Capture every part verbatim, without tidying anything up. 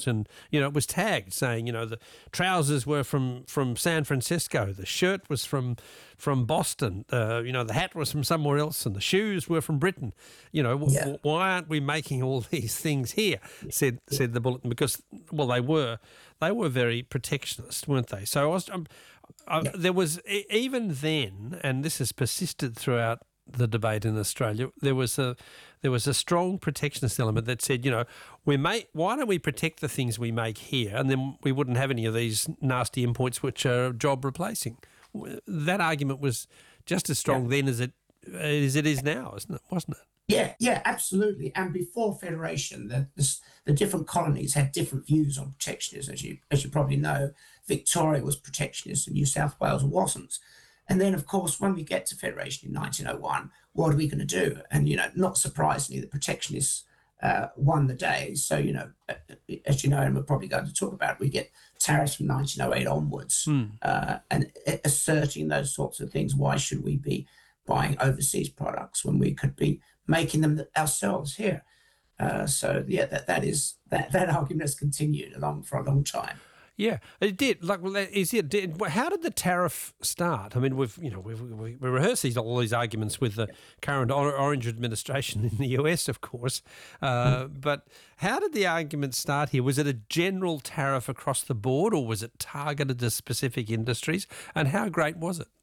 records, and you know it was tagged saying you know the trousers were from, from San Francisco, the shirt was from from Boston, uh, you know the hat was from somewhere else, and the shoes were from Britain. You know w- Yeah. w- why aren't we making all these things here? Said Yeah. said the bulletin, because well they were they were very protectionist, weren't they? So I was um, I, Yeah. there was e- even then, and this has persisted throughout the debate in Australia, there was a there was a strong protectionist element that said, you know, we may why don't we protect the things we make here, and then we wouldn't have any of these nasty imports which are job replacing. That argument was just as strong Yeah. then as it as it is now, isn't it? Wasn't it? Yeah, yeah, absolutely. And before Federation, the, the the different colonies had different views on protectionism. As you as you probably know, Victoria was protectionist and New South Wales wasn't. And then, of course, when we get to Federation in nineteen oh one, what are we going to do? And, you know, not surprisingly, the protectionists uh, won the day. So, you know, as you know, and we're probably going to talk about, we get tariffs from nineteen oh eight onwards Mm. uh, and asserting those sorts of things. Why should we be buying overseas products when we could be making them ourselves here? Uh, so, yeah, that that is that, that argument has continued along for a long time. Yeah, it did. Like, well, is it? Did, how did the tariff start? I mean, we've you know we've, we we rehearsed these all these arguments with the current or- Orange administration in the U S, of course. Uh, mm. But how did the argument start here? Was it a general tariff across the board, or was it targeted to specific industries? And how great was it?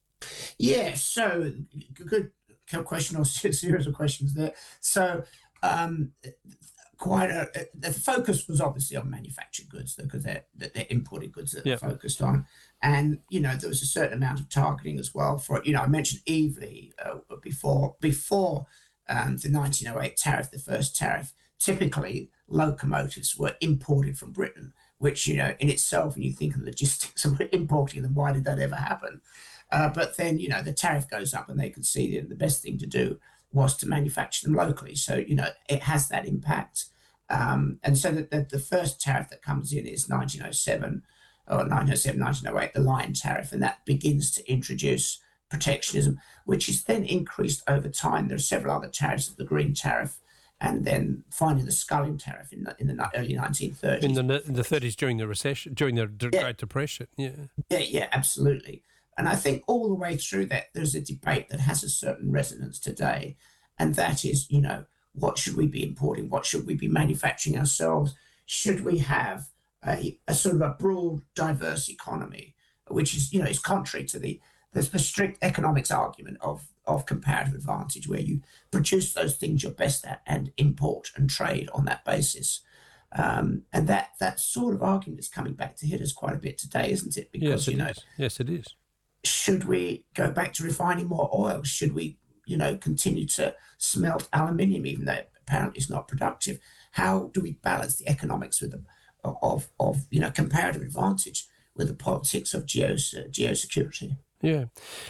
Yeah, so good question or series of questions there. So. Um, Quite a, the focus was obviously on manufactured goods because they're, they're imported goods that yep. they're focused on. And, you know, there was a certain amount of targeting as well for, you know, I mentioned Evely uh, before, before um, the nineteen oh eight tariff, the first tariff. Typically, locomotives were imported from Britain, which, you know, in itself, when you think of logistics of importing them, why did that ever happen? Uh, but then, you know, the tariff goes up and they can see that the best thing to do was to manufacture them locally. So, you know, it has that impact. Um, and so the, the, the first tariff that comes in is nineteen oh seven, or nineteen oh seven, nineteen oh eight, the Lion Tariff, and that begins to introduce protectionism, which is then increased over time. There are several other tariffs, the Green Tariff, and then finally the Scullion Tariff in the, in the early nineteen thirties. In the in the thirties, during the recession, during the yeah. Great Depression, yeah. Yeah, yeah, absolutely. And I think all the way through that, there's a debate that has a certain resonance today, and that is, you know, what should we be importing? What should we be manufacturing ourselves? Should we have a, a sort of a broad, diverse economy, which is, you know, is contrary to the the, the strict economics argument of, of comparative advantage, where you produce those things you're best at and import and trade on that basis. Um, and that that sort of argument is coming back to hit us quite a bit today, isn't it? yes, Because, it you know, is. Yes, it is. Should we go back to refining more oil? Should we, you know, continue to smelt aluminium, even though apparently it's not productive? How do we balance the economics with the, of, of, you know, comparative advantage with the politics of geos, uh, geosecurity? Yeah.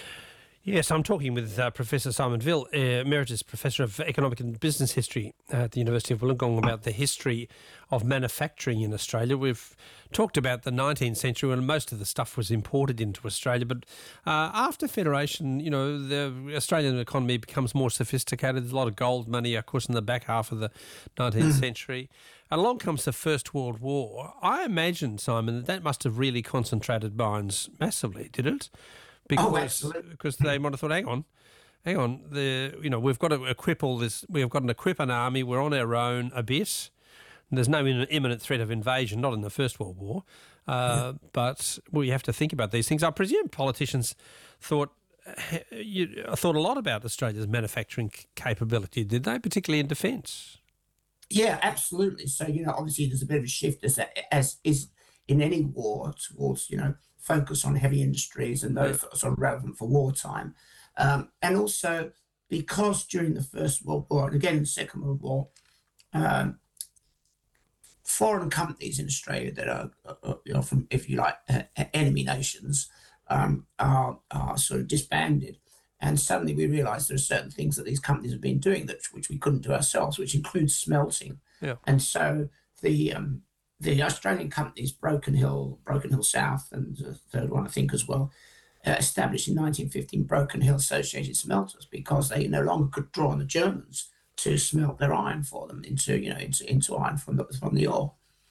Yes, I'm talking with uh, Professor Simon Vill, uh, Emeritus Professor of Economic and Business History at the University of Wollongong, about the history of manufacturing in Australia. We've talked about the nineteenth century when most of the stuff was imported into Australia, but uh, after Federation, you know, the Australian economy becomes more sophisticated. There's a lot of gold money, of course, in the back half of the nineteenth century. And along comes the First World War. I imagine, Simon, that that must have really concentrated minds massively, did it? Because, oh, absolutely. because they might have thought, hang on, hang on, the you know we've got to equip all this. We've got to equip an army. We're on our own a bit. And there's no imminent threat of invasion, not in the First World War, uh, yeah. but we have to think about these things. I presume politicians thought you thought a lot about Australia's manufacturing capability, did they? Particularly in defence. Yeah, absolutely. So, you know, obviously there's a bit of a shift as as is in any war towards, you know, focus on heavy industries and those that are sort of relevant for wartime. Um, and also because during the First World War, and again in the Second World War, um, foreign companies in Australia that are, uh, you know, from, if you like, uh, enemy nations um, are, are sort of disbanded. And suddenly we realised there are certain things that these companies have been doing that which we couldn't do ourselves, which includes smelting. Yeah. And so the um, the Australian companies, Broken Hill, Broken Hill South, and the third one I think as well, uh, established in nineteen fifteen Broken Hill Associated Smelters because they no longer could draw on the Germans to smelt their iron for them into, you know, into, into iron from the, from the ore.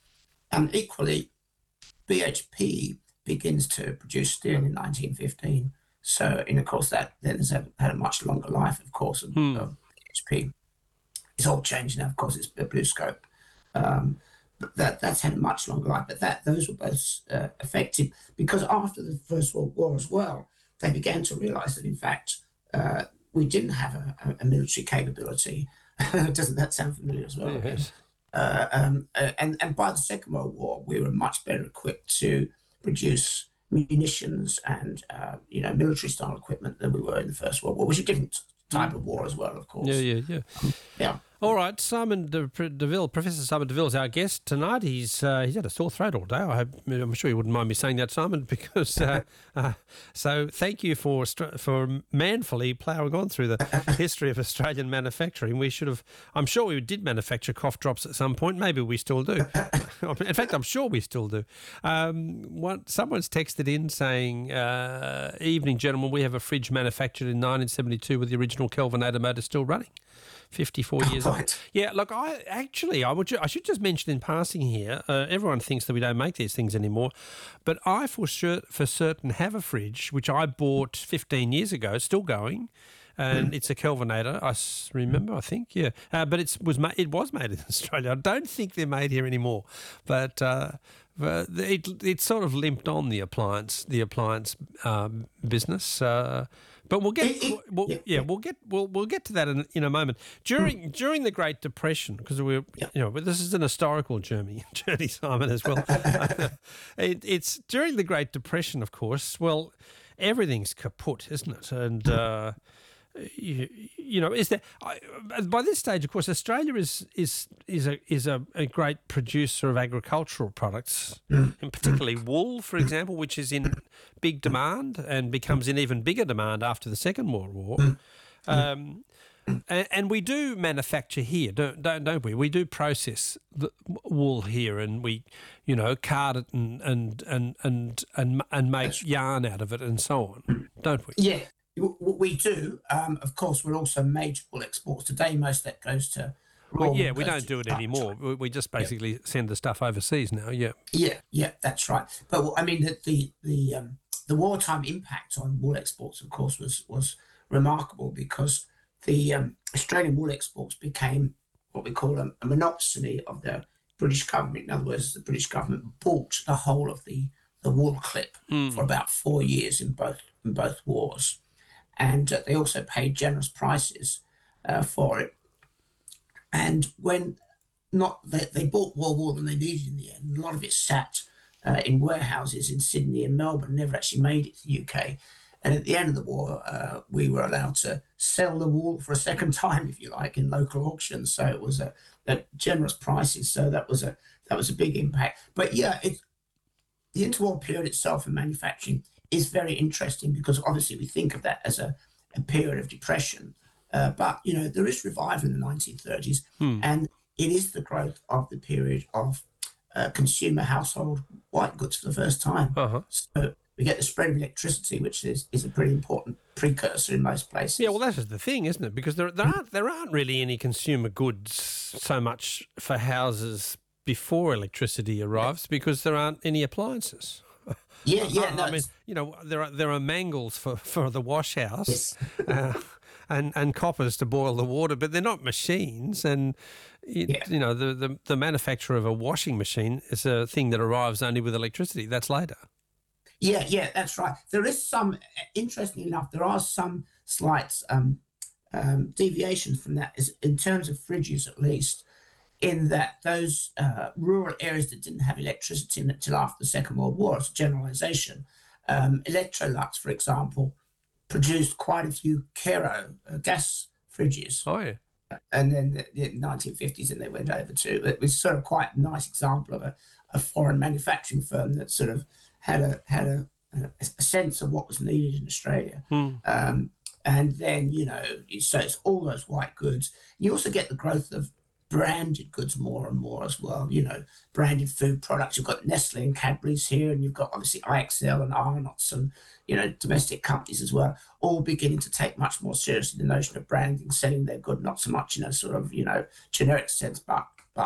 And equally, B H P begins to produce steel in nineteen fifteen. So, and of course, that then has had a much longer life, of course, of, Hmm. of B H P. It's all changed now, of course, it's a blue scope. Um, but that that's had a much longer life. But that those were both uh, effective because after the First World War as well, they began to realise that in fact uh, we didn't have a, a military capability. Doesn't that sound familiar as well? Yes. Uh, um, uh, and and by the Second World War, we were much better equipped to produce munitions and uh, you know military style equipment than we were in the First World War, which is a different type of war as well, of course. Yeah, yeah, yeah. Yeah. All right, Simon De, DeVille, Professor Simon DeVille is our guest tonight. He's uh, he's had a sore throat all day. I hope, I'm sure you wouldn't mind me saying that, Simon, because uh, uh, so thank you for for manfully ploughing on through the history of Australian manufacturing. We should have. I'm sure we did manufacture cough drops at some point. Maybe we still do. In fact, I'm sure we still do. Um, one, someone's texted in saying, uh, "Evening, gentlemen. We have a fridge manufactured in nineteen seventy-two with the original Kelvinator motor still running." fifty-four years Oh, old. right. Yeah, look, I actually, I would, ju- I should just mention in passing here. Uh, everyone thinks that we don't make these things anymore, but I for sure, for certain have a fridge which I bought fifteen years ago. It's still going, and it's a Kelvinator. I s- remember, I think, yeah, uh, but it's was ma- it was made in Australia. I don't think they're made here anymore, but. Uh, but it it sort of limped on the appliance the appliance um, business, uh, but we'll get It- it- we'll, yeah, yeah yeah. we'll get we'll we'll get to that in, in a moment. During during the Great Depression, because we're Yeah. you know but this is an historical journey journey Simon as well. it, it's during the Great Depression, of course. Well, everything's kaput, isn't it? And uh, you, you know, is there I, by this stage, of course, Australia is is is a is a, a great producer of agricultural products, and particularly wool, for example, which is in big demand and becomes in even bigger demand after the Second World War. Um, and, and we do manufacture here, don't, don't don't we? We do process the wool here, and we, you know, card it and and and and and, and make yarn out of it, and so on, don't we? Yeah, w- w- we do. Um, of course, we're also major wool exports. Today, most of that goes to raw Well, yeah, wool we goes don't to do it China. anymore. We, we just basically send the stuff overseas now. Yeah. Yeah, yeah, that's right. But well, I mean, the the the, um, the wartime impact on wool exports, of course, was was remarkable because the um, Australian wool exports became what we call a, a monopsony of the British government. In other words, the British government bought the whole of the the wool clip for about four years in both in both wars, and uh, they also paid generous prices uh, for it. And when not they, they bought more wool than they needed in the end. A lot of it sat uh, in warehouses in Sydney and Melbourne, never actually made it to the U K. And at the end of the war, uh, we were allowed to sell the wool for a second time, if you like, in local auctions. So it was a, a generous prices. So that was a that was a big impact. But yeah, it, the interwar period itself in manufacturing is very interesting because obviously we think of that as a, a period of depression. Uh, but you know there is revival in the nineteen thirties, and it is the growth of the period of uh, consumer household white goods for the first time. Uh-huh. So we get the spread of electricity, which is, is a pretty important precursor in most places. Yeah, well, that is the thing, isn't it? Because there there aren't there aren't really any consumer goods so much for houses before electricity arrives because there aren't any appliances. yeah, yeah. I, No, I mean, it's- you know, there are there are mangles for, for the wash house. Yes. uh, and, and coppers to boil the water, but they're not machines. And it, Yeah. you know, the, the the manufacture of a washing machine is a thing that arrives only with electricity. That's later. Yeah, yeah, that's right. There is some, interestingly enough, there are some slight um, um, deviations from that, is in terms of fridges at least, in that those uh, rural areas that didn't have electricity until after the Second World War, as a generalisation, um, Electrolux, for example, produced quite a few Kero uh, gas fridges. Oh yeah. And then the, the nineteen fifties, and they went over to it was sort of quite a nice example of a, a foreign manufacturing firm that sort of had a had a, a sense of what was needed in Australia. Um, and then you know, so it's all those white goods. You also get the growth of branded goods more and more as well. You know, branded food products. You've got Nestle and Cadbury's here, and you've got obviously I X L and Arnott's and you know domestic companies as well, all beginning to take much more seriously the notion of branding, selling their good, not so much in a sort of you know generic sense, but but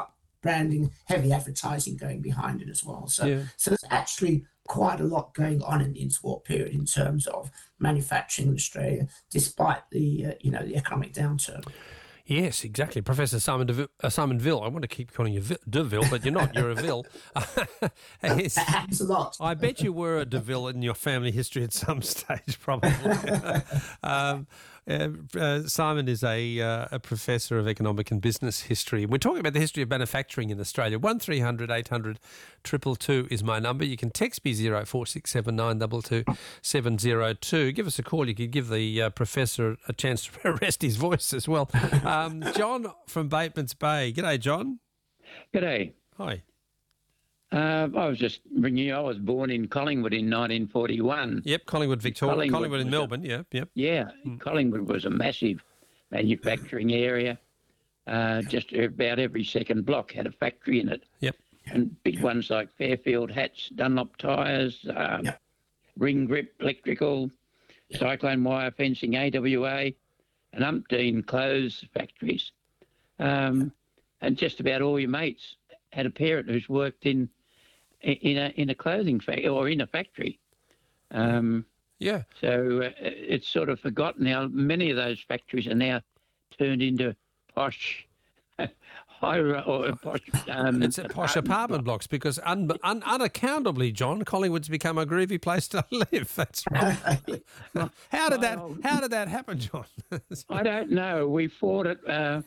branding, heavy advertising going behind it as well. So, Yeah. so there's actually quite a lot going on in the interwar period in terms of manufacturing in Australia, despite the uh, you know the economic downturn. Yes, exactly. Professor Simon DeVille, uh, Simon Ville. I want to keep calling you Vi- DeVille, but you're not. You're a Ville. Yes. That happens a lot. I bet you were a DeVille in your family history at some stage, probably. um, uh, uh, Simon is a, uh, a professor of economic and business history. We're talking about the history of manufacturing in Australia. one three hundred eight hundred two two two is my number. You can text me zero four six seven nine two two seven zero two. Give us a call. You could give the uh, professor a chance to rest his voice as well. Um, John from Batemans Bay. G'day, John. G'day. Hi. Uh, I was just ringing you. I was born in Collingwood in nineteen forty-one. Yep, Collingwood, Victoria. Collingwood Collingwood in was a- Melbourne. Yep, yep. Yeah, Collingwood was a massive manufacturing area. Uh, just about every second block had a factory in it. Yep. And big ones like Fairfield hats, Dunlop tyres, um, Yep. Ring Grip Electrical, Cyclone Wire Fencing, A W A, and umpteen clothes factories. Um, and just about all your mates had a parent who's worked in in a in a clothing factory or in a factory. Um, Yeah. so uh, it's sort of forgotten now. Many of those factories are now turned into posh, high or posh. Um, It's a posh apartment blocks because un, un, unaccountably, John, Collingwood's become a groovy place to live. That's right. how did that Well- How did that happen, John? I don't know. We fought it. Uh,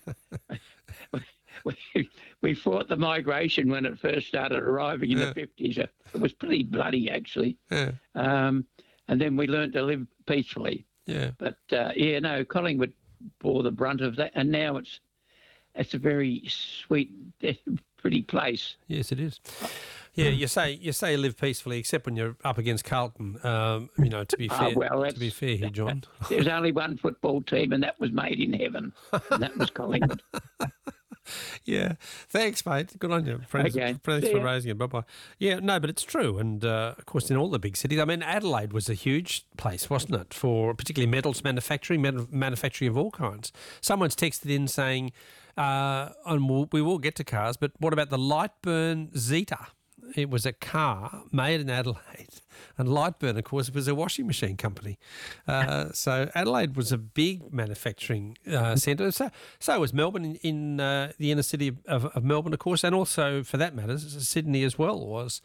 we, we fought the migration when it first started arriving in Yeah. the fifties. It was pretty bloody, actually. yeah, Um, and then we learned to live peacefully. yeah, But uh, yeah, no, Collingwood bore the brunt of that, and now it's it's a very sweet, pretty place. yes, it is. Yeah, you say you say live peacefully, except when you're up against Carlton. Um, you know, to be Ah, fair, well, to be that's- fair here, John. There's only one football team, and that was made in heaven, and that was Collingwood. Yeah, thanks, mate. Good on you. Thanks, Okay. thanks See for ya. raising it. Bye bye. Yeah, no, but it's true, and uh, of course, in all the big cities. I mean, Adelaide was a huge place, wasn't it, for particularly metals manufacturing, metal manufacturing of all kinds. Someone's texted in saying, uh, and we'll, we will get to cars, but what about the Lightburn Zeta? It was a car made in Adelaide, and Lightburn, of course, was a washing machine company. Uh, so Adelaide was a big manufacturing uh, centre. So, so was Melbourne in, in uh, the inner city of, of Melbourne, of course, and also, for that matter, Sydney as well was.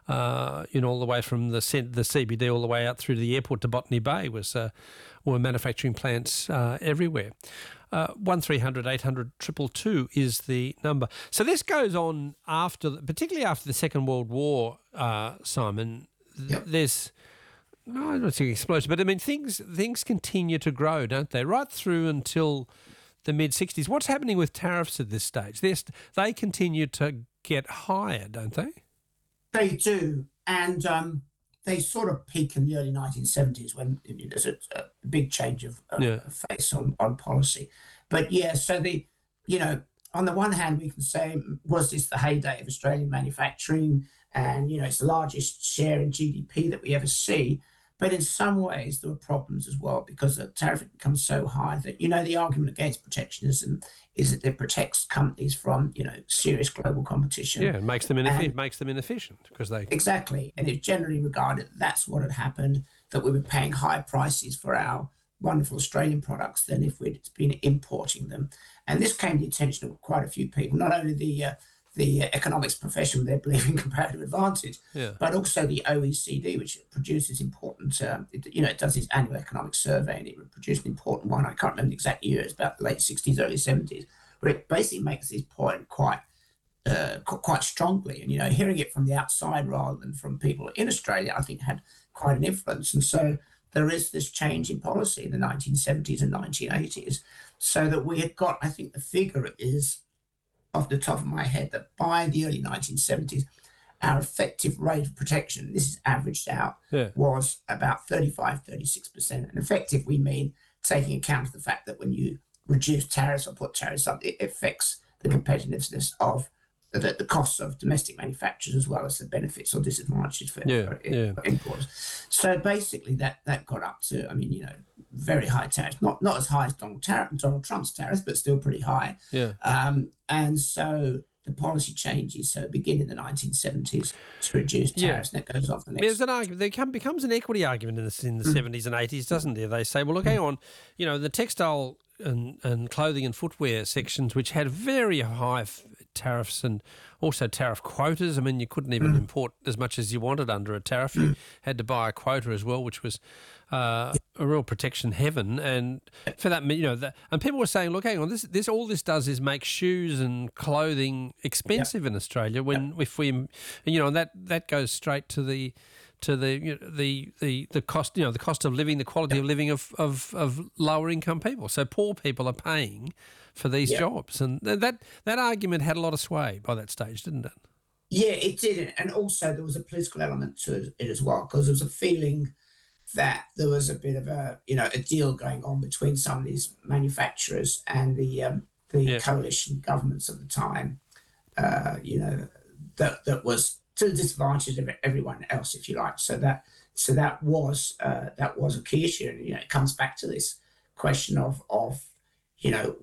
Uh, you know, all the way from the cent- the C B D all the way out through to the airport to Botany Bay was uh, were manufacturing plants uh, everywhere. Uh, one three hundred eight hundred two two two is the number. So this goes on after, particularly after the Second World War, uh, Simon. Th- Yep. There's, no, I don't think explosion, but I mean things things continue to grow, don't they? Right through until the mid sixties. What's happening with tariffs at this stage? They're st- they continue to get higher, don't they? They do, and um, they sort of peak in the early nineteen seventies when you know, there's a, a big change of, of Yeah. face on, on policy. But yeah, so the you know on the one hand we can say was this the heyday of Australian manufacturing, and you know it's the largest share in G D P that we ever see. But in some ways there were problems as well because the tariff had become so high that you know the argument against protectionism is that it protects companies from you know serious global competition. Yeah, it makes them ineffi- And- makes them inefficient because they. Exactly. And it's generally regarded that that's what had happened, that we were paying higher prices for our wonderful Australian products than if we'd been importing them. And this came to the attention of quite a few people, not only the uh, the economics profession with their belief in comparative advantage, Yeah. but also the O E C D, which produces important, um, it, you know, it does its annual economic survey and it produced an important one. I can't remember the exact year, it's about the late sixties, early seventies, where it basically makes this point quite uh, qu- quite strongly. And, you know, hearing it from the outside rather than from people in Australia, I think had quite an influence. And so there is this change in policy in the nineteen seventies and nineteen eighties, so that we had got, I think the figure is off the top of my head, that by the early nineteen seventies, our effective rate of protection, this is averaged out, Yeah. was about thirty-five, thirty-six percent. And effective, we mean taking account of the fact that when you reduce tariffs or put tariffs up, it affects the competitiveness of the, the costs of domestic manufacturers as well as the benefits or disadvantages for, Yeah, for yeah. importers. So basically, that that got up to, I mean, you know, very high tariffs, not not as high as Donald, Tar- Donald Trump's tariffs, but still pretty high. Yeah. Um, and so the policy changes. So begin in the nineteen seventies to reduce Yeah. tariffs, and that goes off the next. There's an argument. There come, becomes an equity argument in the, in the seventies and eighties, doesn't there? They say, well, look, hang on, you know, the textile and, and clothing and footwear sections, which had very high f- tariffs and also tariff quotas. I mean, you couldn't even import as much as you wanted under a tariff. You had to buy a quota as well, which was uh, a real protection heaven. And for that, you know, that, and people were saying, look, hang on, this, this all this does is make shoes and clothing expensive in Australia. When if we, you know, and that that goes straight to the to the you know, the the the cost, you know, the cost of living, the quality of living of, of, of lower income people. So poor people are paying for these Yeah. jobs, and that that argument had a lot of sway by that stage, didn't it? Yeah, it did. And also there was a political element to it as well, because there was a feeling that there was a bit of a, you know, a deal going on between some of these manufacturers and the um, the Yeah. coalition governments at the time, uh, you know, that that was to the disadvantage of everyone else, if you like. So that so that was uh, that was a key issue. And, you know, it comes back to this question of of, you know,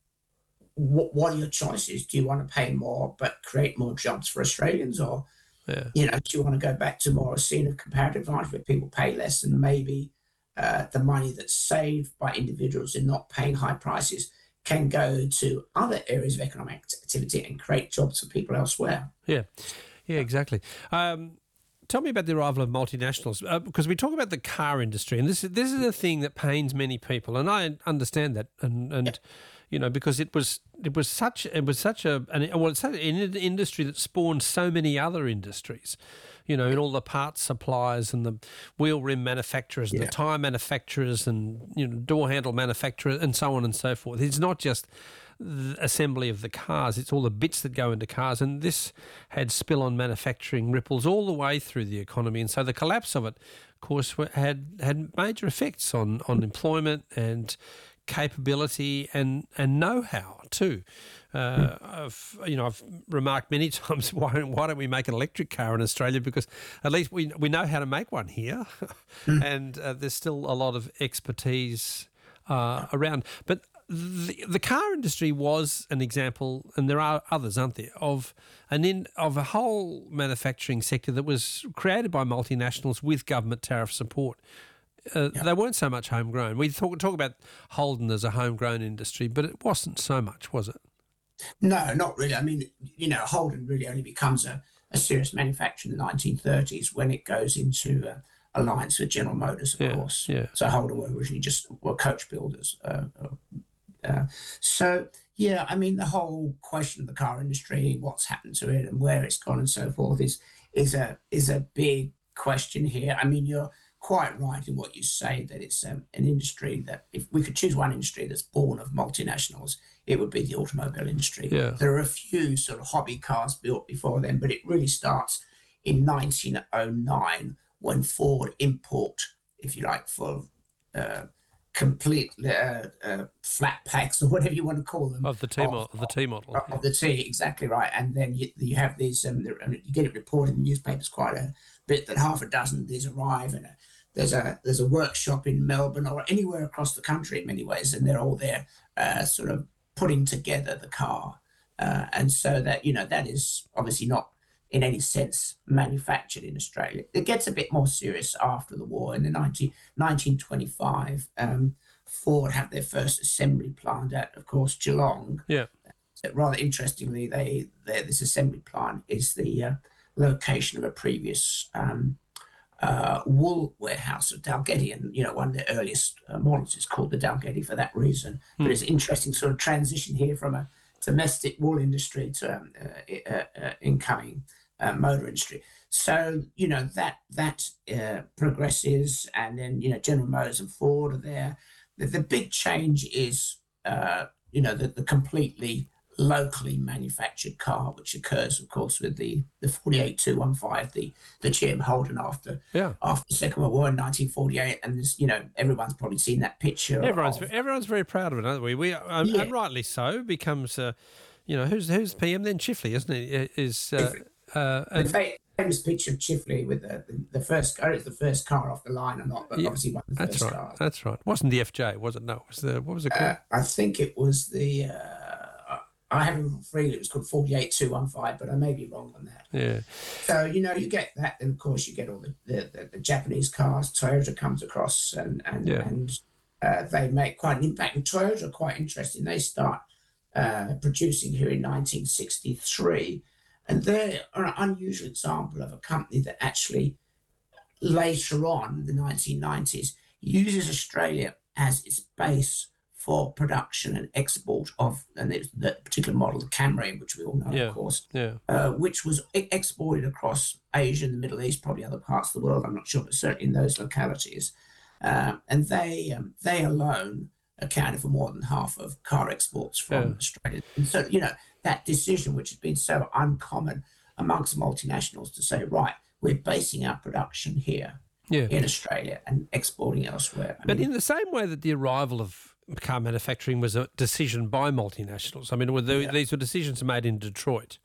what, what are your choices? Do you want to pay more but create more jobs for Australians, or Yeah. you know, do you want to go back to more a scene of comparative advantage where people pay less and maybe uh, the money that's saved by individuals in not paying high prices can go to other areas of economic activity and create jobs for people elsewhere? Yeah, yeah, exactly. Um, tell me about the arrival of multinationals, uh, because we talk about the car industry, and this is this is a thing that pains many people, and I understand that, and and. Yeah. You know, because it was it was such it was such a an, well, it's such an industry that spawned so many other industries. You know, in all the parts suppliers and the wheel rim manufacturers, and Yeah. the tyre manufacturers, and you know, door handle manufacturers, and so on and so forth. It's not just the assembly of the cars; it's all the bits that go into cars, and this had spill-on manufacturing ripples all the way through the economy. And so the collapse of it, of course, wa- had had major effects on on employment and capability and, and know-how too. Uh, I've, you know, I've remarked many times, why, why don't we make an electric car in Australia? Because at least we we know how to make one here, and uh, there's still a lot of expertise uh, around. But the, the car industry was an example, and there are others, aren't there, of an in, of a whole manufacturing sector that was created by multinationals with government tariff support. Uh, Yeah. They weren't so much homegrown. We talk talk about Holden as a homegrown industry, but it wasn't so much, was it? No, not really. I mean, you know, Holden really only becomes a, a serious manufacturer in the nineteen thirties when it goes into uh, alliance with General Motors, of Yeah, course. yeah. So Holden were originally just were coach builders. Uh, uh, so yeah, I mean, the whole question of the car industry, what's happened to it, and where it's gone, and so forth, is is a is a big question here. I mean, you're quite right in what you say, that it's um, an industry that, if we could choose one industry that's born of multinationals, it would be the automobile industry. Yeah. There are a few sort of hobby cars built before then, but it really starts in nineteen oh nine when Ford import, if you like, for uh, complete uh, uh, flat packs or whatever you want to call them. Of the T model, of the T model. Of the T, exactly right. And then you, you have these, um, you get it reported in newspapers quite a bit that half a dozen of these arrive, and a, there's a there's a workshop in Melbourne or anywhere across the country in many ways, and they're all there uh, sort of putting together the car. Uh, and so that, you know, that is obviously not in any sense manufactured in Australia. It gets a bit more serious after the war. In the nineteen twenty-five, um, Ford have their first assembly plant at, of course, Geelong. Yeah. Rather interestingly, they, they this assembly plant is the uh, location of a previous um, uh, wool warehouse of Dalgety, and you know, one of the earliest uh, models is called the Dalgety for that reason. Hmm. But it's an interesting sort of transition here from a domestic wool industry to um, uh, uh, uh, incoming uh, motor industry. So you know that that uh, progresses, and then you know General Motors and Ford are there. The, the big change is uh, you know the, the completely locally manufactured car, which occurs, of course, with the the forty-eight two fifteen, the the G M Holden after Yeah. after the Second World War in nineteen forty-eight, and there's, you know, everyone's probably seen that picture. Everyone's of, everyone's very proud of it, aren't we? We um, Yeah. and rightly so. Becomes, uh, you know, who's who's P M then? Chifley, isn't it? Is uh, uh, the and, fa- famous picture of Chifley with the, the, the first car. It's the first car off the line or not, but Yeah, obviously one of the that's first right. cars. That's right. Wasn't the F J? Was it? No. It was the what was it called? Uh, I think it was the. Uh, I have a feeling it was called forty-eight two one five, but I may be wrong on that. Yeah. So, you know, you get that, and of course you get all the, the, the, the Japanese cars. Toyota comes across and, and, Yeah. and uh, they make quite an impact. And Toyota are quite interesting. They start uh, producing here in nineteen sixty-three, and they're an unusual example of a company that actually later on, in the nineteen nineties, uses Australia as its base for production and export of, and it's the particular model, the Camry, which we all know, Yeah. of course, Yeah. uh, which was e- exported across Asia and the Middle East, probably other parts of the world, I'm not sure, but certainly in those localities. Um, and they um, they alone accounted for more than half of car exports from Yeah. Australia. And so, you know, that decision, which has been so uncommon amongst multinationals to say, right, we're basing our production here Yeah. in Australia and exporting elsewhere. I But mean, in the same way that the arrival of car manufacturing was a decision by multinationals, I mean, were the, Yeah. these were decisions made in Detroit.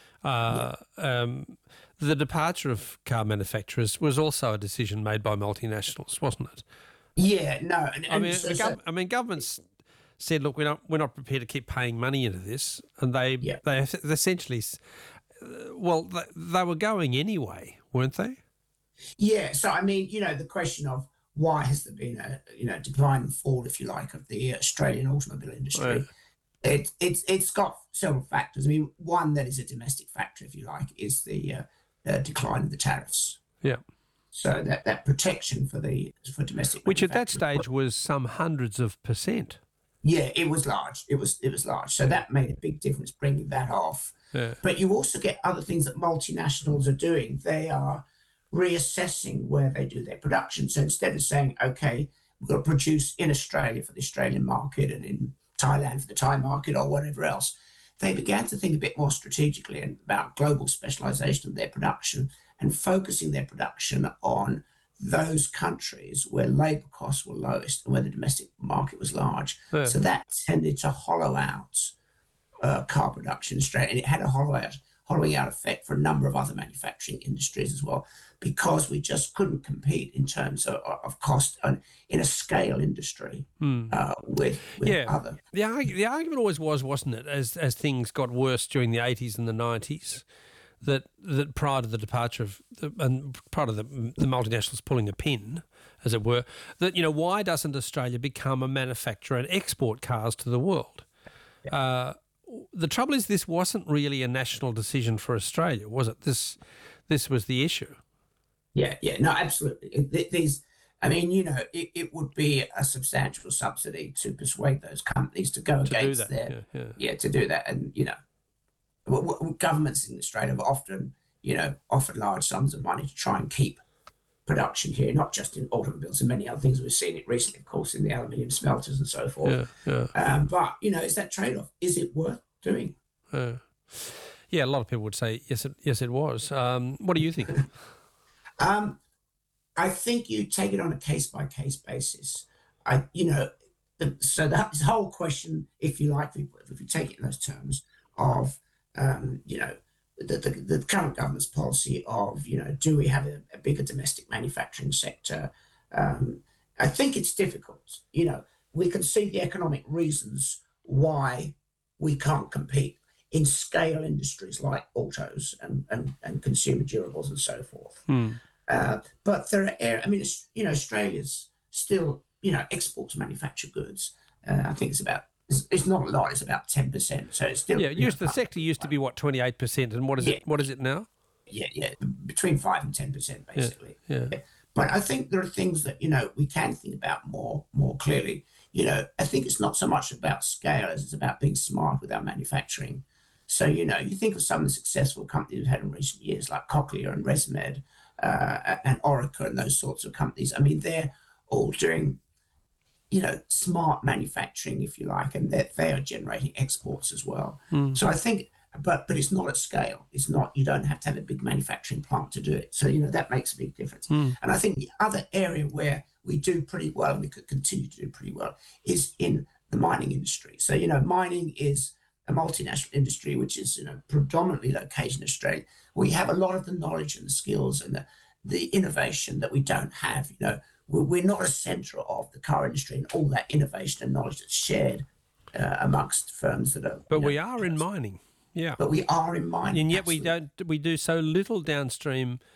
Uh, um, the departure of car manufacturers was also a decision made by multinationals, wasn't it? yeah, no. And, I and mean, so- the so- gov- I mean, governments said, "Look, we're not we're not prepared to keep paying money into this," and they Yeah. they essentially, s- uh, well, they, they were going anyway, weren't they? yeah, so I mean, you know, the question of why has there been a you know decline and fall, if you like, of the Australian automobile industry? Right. It, it's it's got several factors. I mean, one that is a domestic factor, if you like, is the uh, uh, decline of the tariffs. Yeah. So that, that protection for the for domestic, Which at that manufacturers- stage was some hundreds of percent. yeah, it was large. It was it was large. So that made a big difference bringing that off. Yeah. But you also get other things that multinationals are doing. They are reassessing where they do their production. So instead of saying, okay, we've got to produce in Australia for the Australian market and in Thailand for the Thai market or whatever else, they began to think a bit more strategically about global specialization of their production and focusing their production on those countries where labor costs were lowest and where the domestic market was large. Yeah. So that tended to hollow out uh, car production in Australia, and it had a hollow out, hollowing out effect for a number of other manufacturing industries as well, because we just couldn't compete in terms of, of cost and in a scale industry uh, with, with Yeah. other. The, arg- the argument always was, wasn't it, as as things got worse during the eighties and the nineties, that that prior to the departure of the, and prior to the, the multinationals pulling a pin, as it were, that you know why doesn't Australia become a manufacturer and export cars to the world? Uh, the trouble is, this wasn't really a national decision for Australia, was it? This this was the issue. Yeah, yeah, no, absolutely. It- th- These, I mean, you know, it, it would be a substantial subsidy to persuade those companies to go To do against that, their, yeah, yeah. yeah, to do that. And, you know, w- w- governments in Australia have often, you know, offered large sums of money to try and keep production here, not just in automobiles and many other things. We've seen it recently, of course, in the aluminium smelters and so forth. Yeah, yeah. Um, but, you know, is that trade-off? Is it worth doing? Yeah. Yeah, a lot of people would say yes. It yes, it was. Um, what do you think? Um, I think you take it on a case by case basis. I, you know, the, so that this whole question, if you like, if you, if you take it in those terms of, um, you know, the, the, the current government's policy of, you know, do we have a, a bigger domestic manufacturing sector? Um, I think it's difficult. You know, we can see the economic reasons why we can't compete in scale industries like autos and, and, and consumer durables and so forth. Hmm. Uh, but there are, air- I mean, it's, you know, Australia's still, you know, exports manufactured goods. Uh, I think it's about, it's, it's not a lot, it's about ten percent. So it's still, Yeah, you know, used the sector used to be what twenty eight percent, and what is Yeah. it? What is it now? yeah, yeah, between five and ten percent basically. Yeah, But I think there are things that, you know, we can think about more, more clearly. You know, I think it's not so much about scale as it's about being smart with our manufacturing. So, you know, you think of some of the successful companies we've had in recent years, like Cochlear and ResMed uh, and Orica and those sorts of companies. I mean, they're all doing, you know, smart manufacturing, if you like, and that they are generating exports as well. So I think, but but it's not at scale. It's not, you don't have to have a big manufacturing plant to do it. So, you know, that makes a big difference. And I think the other area where we do pretty well, and we could continue to do pretty well, is in the mining industry. So, you know, mining is a multinational industry, which is, you know, predominantly located in Australia. We have a lot of the knowledge and the skills and the, the innovation that we don't have. You know, we're, we're not a centre of the car industry and all that innovation and knowledge that's shared uh, amongst firms that are. But you know, we are in mining. Yeah. But we are in mining. And yet we absolutely. don't. We do so little downstream